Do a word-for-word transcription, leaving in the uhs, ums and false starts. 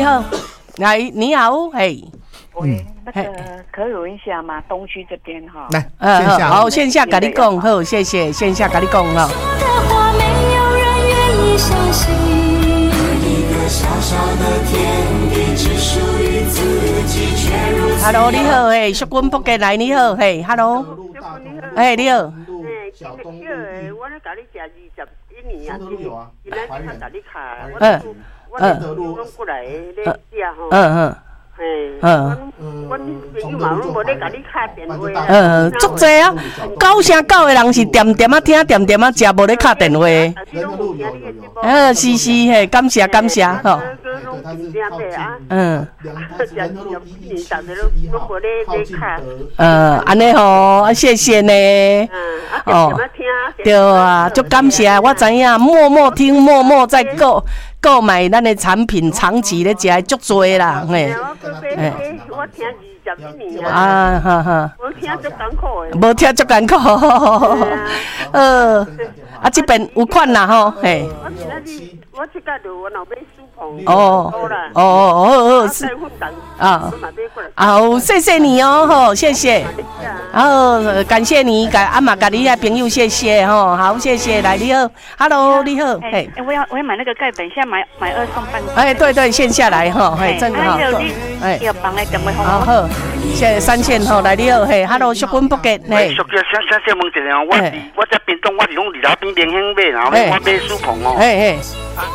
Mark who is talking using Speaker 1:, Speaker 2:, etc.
Speaker 1: 好，来，你好，嘿。
Speaker 2: 喂，那个可以问一下吗？东区这边哈，
Speaker 3: 来，
Speaker 1: 嗯，
Speaker 3: 线下
Speaker 1: 好，线下跟你讲，好，谢谢，线下跟你讲哈。Hello， 你好，嘿，淑君福建来，你好，嘿 ，Hello， 哎，你好。
Speaker 4: 小东路，我咧甲你食二十一年啊，今仔日甲你卡，我
Speaker 1: 嗯
Speaker 4: 我从路拢过来咧食吼。
Speaker 1: 嗯嗯。
Speaker 4: 嘿，
Speaker 1: 嗯，
Speaker 4: 阮朋友嘛拢无咧甲你敲电话。
Speaker 1: 嗯，足济啊，九成九的人是点点啊听，点点啊食，无咧敲电话。呃，是是嘿，感谢感谢吼。嗯。呃，安尼吼，谢谢呢。哦，对啊，足感谢，我知影，默默听，默默在购购买咱的产品，长期咧食足多啦，嘿。
Speaker 4: 哎，我听二十一年
Speaker 1: 啊，哈哈，
Speaker 4: 无听足艰苦的，
Speaker 1: 无听足艰苦，呃，啊，这边有款啦吼，嘿。
Speaker 4: 我今仔日我即个就我老买书棚，
Speaker 1: 哦，哦哦哦，是啊，好，谢谢你哦，吼，谢谢，然后感谢你，感阿妈，感你的朋友，谢谢吼，好，谢谢，来你好 ，Hello， 你好，
Speaker 5: 嘿，我要我要买那个钙粉，现在买买二送半。
Speaker 1: 哎，对对，线下来哈，嘿，真好，
Speaker 5: 哎，要帮来电话
Speaker 1: 好好，现在三线吼，来你好，嘿 ，Hello， 淑君福建，嘿，
Speaker 6: 淑娟，想想想问一下，我我这边东我是讲二楼边连兴买，然后我买书棚哦，
Speaker 1: 嘿嘿。